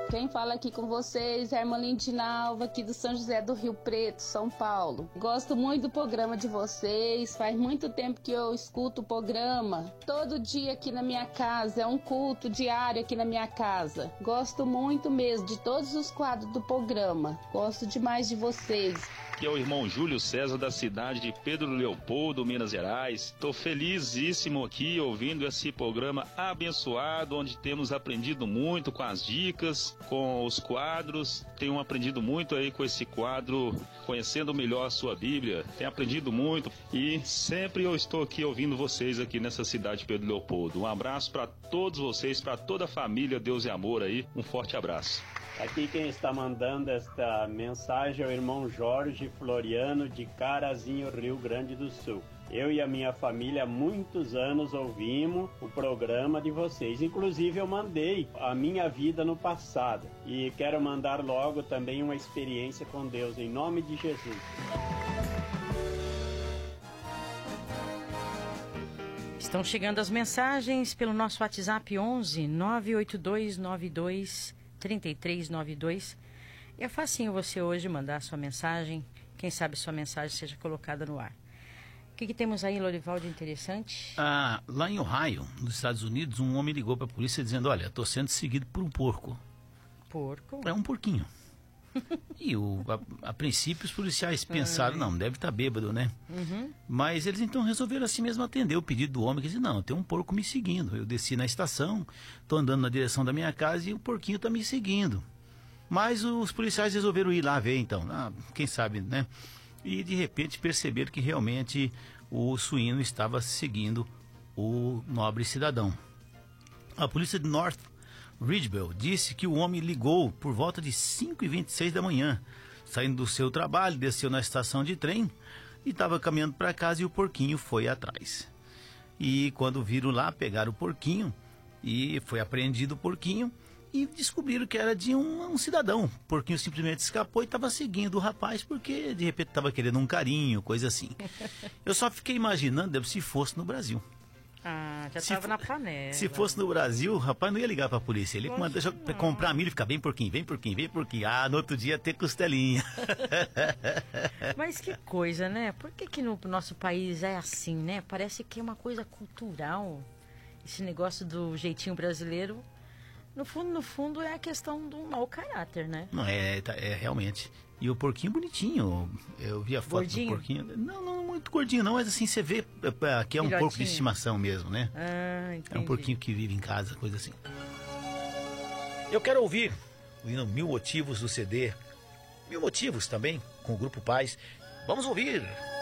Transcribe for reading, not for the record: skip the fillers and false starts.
Quem fala aqui com vocês é a irmã Lindinalva, aqui do São José do Rio Preto, São Paulo. Gosto muito do programa de vocês, faz muito tempo que eu escuto o programa. Todo dia aqui na minha casa, é um culto diário aqui na minha casa. Gosto muito mesmo de todos os quadros do programa. Gosto demais de vocês. Aqui é o irmão Júlio César, da cidade de Pedro Leopoldo, Minas Gerais. Estou felizíssimo aqui ouvindo esse programa abençoado, onde temos aprendido muito com as dicas, com os quadros. Tenho aprendido muito aí com esse quadro, conhecendo melhor a sua Bíblia. Tenho aprendido muito e sempre eu estou aqui ouvindo vocês aqui nessa cidade de Pedro Leopoldo. Um abraço para todos vocês, para toda a família Deus e Amor aí. Um forte abraço. Aqui quem está mandando esta mensagem é o irmão Jorge Floriano, de Carazinho, Rio Grande do Sul. Eu e a minha família há muitos anos ouvimos o programa de vocês. Inclusive eu mandei a minha vida no passado. E quero mandar logo também uma experiência com Deus, em nome de Jesus. Estão chegando as mensagens pelo nosso WhatsApp 11 98292 3392. É facinho você hoje mandar a sua mensagem. Quem sabe sua mensagem seja colocada no ar. O que temos aí, Lorival, de interessante? Lá em Ohio, nos Estados Unidos, um homem ligou para a polícia dizendo: olha, estou sendo seguido por um porco. Porco? É um porquinho. E a princípio os policiais pensaram, não, deve estar bêbado, né? Uhum. Mas eles então resolveram assim mesmo atender o pedido do homem, que disse: não, tem um porco me seguindo. Eu desci na estação, estou andando na direção da minha casa e o porquinho está me seguindo. Mas os policiais resolveram ir lá ver então, quem sabe, né? E de repente perceberam que realmente o suíno estava seguindo o nobre cidadão. A polícia de North Ridgeville disse que o homem ligou por volta de 5h26 da manhã, saindo do seu trabalho, desceu na estação de trem e estava caminhando para casa, e o porquinho foi atrás. E quando viram lá, pegaram o porquinho e foi apreendido o porquinho e descobriram que era de um cidadão. O porquinho simplesmente escapou e estava seguindo o rapaz porque de repente estava querendo um carinho, coisa assim. Eu só fiquei imaginando se fosse no Brasil. Já estava na panela. Se fosse no Brasil, o rapaz não ia ligar para a polícia. Ele ia comprar milho e ficar: vem porquinho, vem porquinho, vem porquinho. No outro dia ter costelinha. Mas que coisa, né? Por que no nosso país é assim, né? Parece que é uma coisa cultural. Esse negócio do jeitinho brasileiro, no fundo é a questão do mau caráter, né? Não, é realmente. E o porquinho bonitinho, eu vi a foto do porquinho. Não muito gordinho não, mas assim, você vê que é um porco de estimação mesmo, né? Entendi. É um porquinho que vive em casa, coisa assim. Eu quero ouvir o hino Mil Motivos do CD Mil Motivos também, com o Grupo Paz. Vamos ouvir!